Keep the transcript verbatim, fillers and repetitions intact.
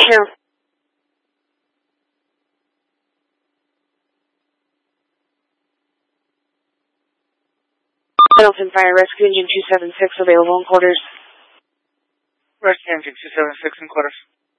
two. Middleton Fire Rescue Engine two seven six available in quarters. Rescue Engine two seven six in quarters.